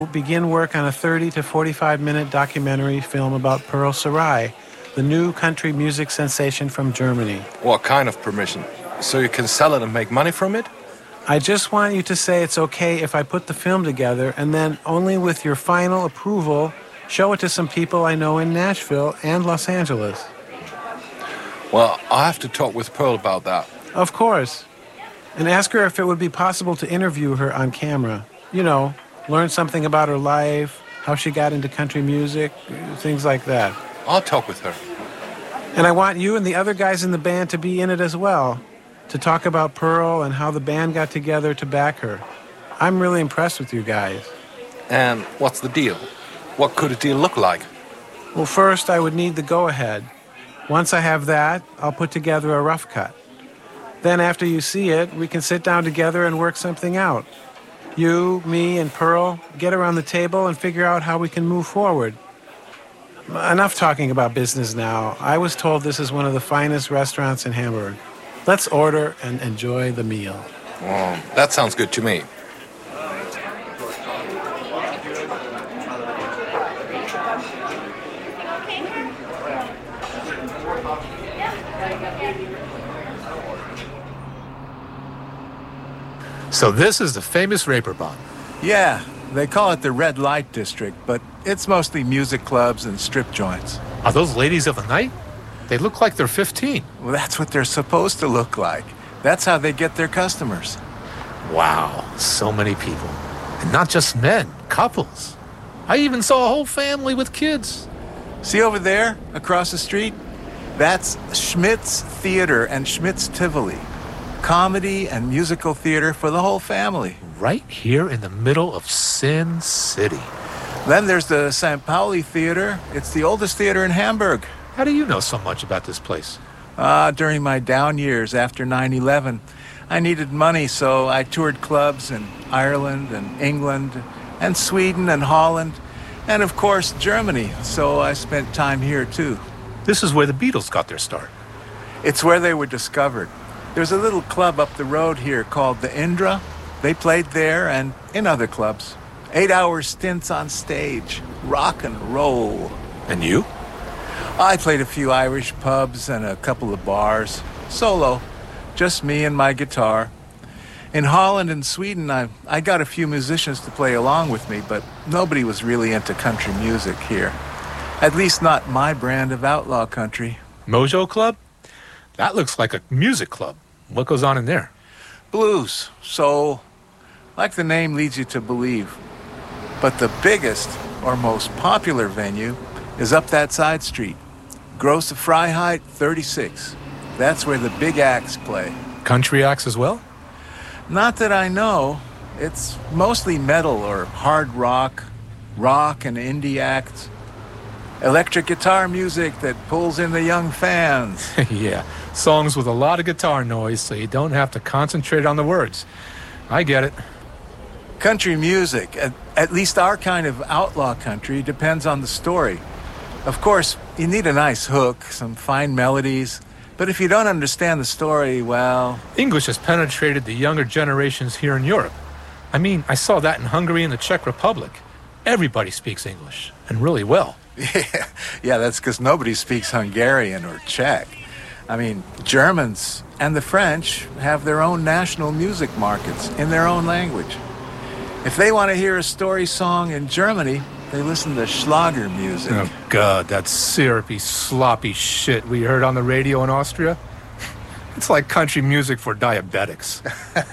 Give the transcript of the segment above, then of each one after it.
begin work on a 30 to 45-minute documentary film about Pearl Sarai, the new country music sensation from Germany. What kind of permission? So you can sell it and make money from it? I just want you to say it's okay if I put the film together and then, only with your final approval, show it to some people I know in Nashville and Los Angeles. Well, I'll have to talk with Pearl about that. Of course. And ask her if it would be possible to interview her on camera. You know, learn something about her life, how she got into country music, things like that. I'll talk with her. And I want you and the other guys in the band to be in it as well, to talk about Pearl and how the band got together to back her. I'm really impressed with you guys. And what's the deal? What could a deal look like? Well, first I would need the go-ahead. Once I have that, I'll put together a rough cut. Then after you see it, we can sit down together and work something out. You, me, and Pearl get around the table and figure out how we can move forward. Enough talking about business now. I was told this is one of the finest restaurants in Hamburg. Let's order and enjoy the meal. Oh, that sounds good to me. So this is the famous Reeperbahn. Yeah, they call it the Red Light District, but it's mostly music clubs and strip joints. Are those ladies of the night? They look like they're 15. Well, that's what they're supposed to look like. That's how they get their customers. Wow, so many people. And not just men, couples. I even saw a whole family with kids. See over there, across the street? That's Schmidt's Theater and Schmidt's Tivoli. Comedy and musical theater for the whole family. Right here in the middle of Sin City. Then there's the St. Pauli Theater. It's the oldest theater in Hamburg. How do you know so much about this place? During my down years after 9/11, I needed money, so I toured clubs in Ireland and England and Sweden and Holland and, of course, Germany, so I spent time here, too. This is where the Beatles got their start. It's where they were discovered. There's a little club up the road here called the Indra. They played there and in other clubs. 8-hour stints on stage. Rock and roll. And you? I played a few Irish pubs and a couple of bars. Solo. Just me and my guitar. In Holland and Sweden, I got a few musicians to play along with me, but nobody was really into country music here. At least not my brand of outlaw country. Mojo Club? That looks like a music club. What goes on in there? Blues, soul, like the name leads you to believe. But the biggest or most popular venue is up that side street. Grosse Freiheit 36. That's where the big acts play. Country acts as well? Not that I know. It's mostly metal or hard rock and indie acts. Electric guitar music that pulls in the young fans. Yeah, songs with a lot of guitar noise so you don't have to concentrate on the words. I get it. Country music, at least our kind of outlaw country, depends on the story. Of course, you need a nice hook, some fine melodies, but if you don't understand the story, well... English has penetrated the younger generations here in Europe. I mean, I saw that in Hungary and the Czech Republic. Everybody speaks English, and really well. Yeah, that's because nobody speaks Hungarian or Czech. I mean, Germans and the French have their own national music markets in their own language. If they want to hear a story song in Germany, they listen to Schlager music. Oh, God, that syrupy, sloppy shit we heard on the radio in Austria. It's like country music for diabetics.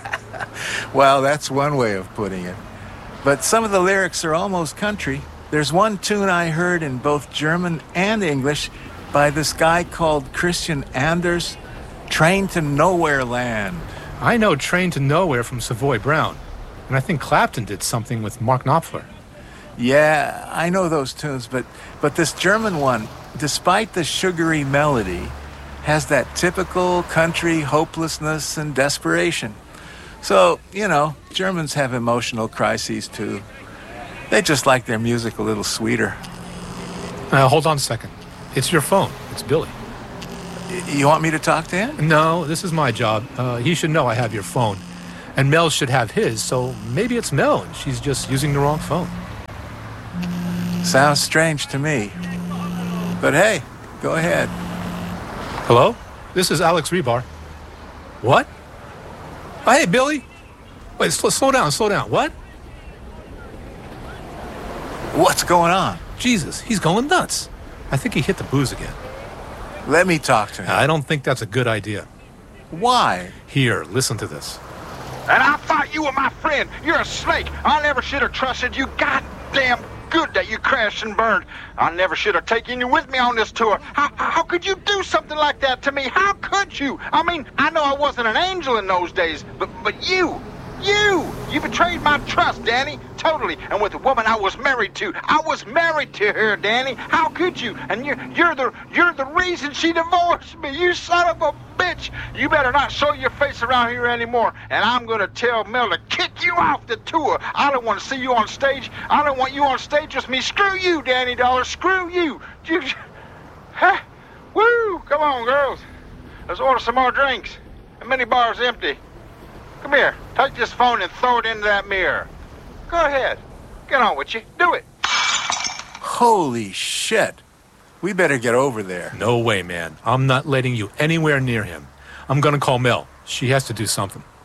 Well, that's one way of putting it. But some of the lyrics are almost country. There's one tune I heard in both German and English by this guy called Christian Anders, Train to Nowhere Land. I know Train to Nowhere from Savoy Brown, and I think Clapton did something with Mark Knopfler. Yeah, I know those tunes, but this German one, despite the sugary melody, has that typical country hopelessness and desperation. So, you know, Germans have emotional crises too. They just like their music a little sweeter. Hold on a second. It's your phone. It's Billy. You want me to talk to him? No, this is my job. He should know I have your phone. And Mel should have his, so maybe it's Mel and she's just using the wrong phone. Sounds strange to me. But hey, go ahead. Hello? This is Alex Rebar. What? Oh, hey, Billy. Wait, slow down. What? What's going on? Jesus, he's going nuts. I think he hit the booze again. Let me talk to him. I don't think that's a good idea. Why? Here, listen to this. And I thought you were my friend. You're a snake. I never should have trusted you. Goddamn good that you crashed and burned. I never should have taken you with me on this tour. How could you do something like that to me? How could you? I mean, I know I wasn't an angel in those days, but you betrayed my trust, Danny. Totally. And with the woman I was married to. I was married to her, Danny. How could you? And you're the reason she divorced me. You son of a bitch. You better not show your face around here anymore. And I'm going to tell Mel to kick you off the tour. I don't want to see you on stage. I don't want you on stage with me. Screw you, Danny Dollar. Screw you. Huh? Woo! Come on, girls. Let's order some more drinks. The minibar's empty. Come here. Take this phone and throw it into that mirror. Go ahead. Get on with you. Do it. Holy shit. We better get over there. No way, man. I'm not letting you anywhere near him. I'm going to call Mel. She has to do something.